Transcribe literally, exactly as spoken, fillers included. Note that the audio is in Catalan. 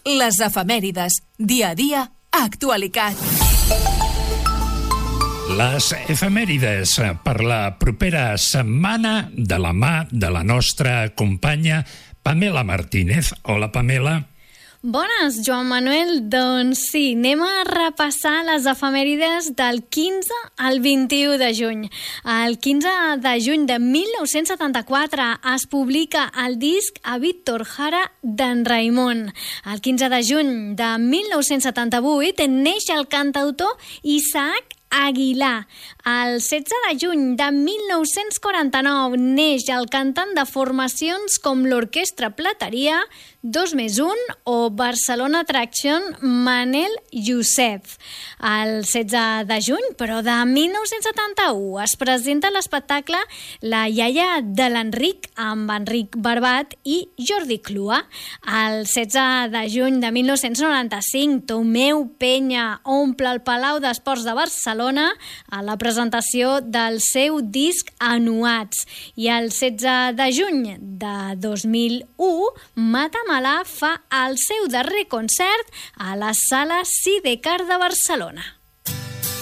les efemèrides. Dia a dia, actualitat. Les efemèrides per la propera setmana de la mà de la nostra companya Pamela Martínez. Hola, Pamela. Bones, Joan Manuel. Doncs sí, anem a repassar les efemèrides del quinze al vint-i-u de juny. El quinze de juny de mil nou-cents setanta-quatre es publica el disc A Víctor Jara d'en Raimon. El quinze de juny de mil nou-cents setanta-vuit neix el cantautor Isaac Aguilar. El setze de juny de mil nou-cents quaranta-nou neix el cantant de formacions com l'Orquestra Plateria, dos més un o Barcelona Attraction, Manel Youssef. El setze de juny, però de mil nou-cents setanta-u, es presenta l'espectacle La iaia de l'Enric amb Enric Barbat i Jordi Clua. El setze de juny de mil nou-cents noranta-cinc, Tomeu Penya omple el Palau d'Esports de Barcelona a la presentació del seu disc Anuats. I el setze de juny de dos mil u, Matamala fa el seu darrer concert a la Sala Sidecar de Barcelona.